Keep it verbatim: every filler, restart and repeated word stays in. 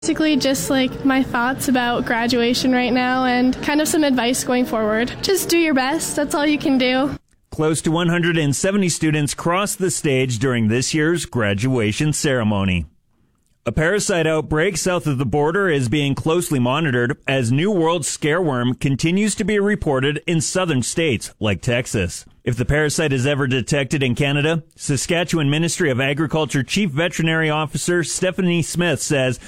Basically just like my thoughts about graduation right now and kind of some advice going forward. Just do your best. That's all you can do. Close to one hundred seventy students crossed the stage during this year's graduation ceremony. A parasite outbreak south of the border is being closely monitored as New World scareworm continues to be reported in southern states like Texas. If the parasite is ever detected in Canada, Saskatchewan Ministry of Agriculture Chief Veterinary Officer Stephanie Smith says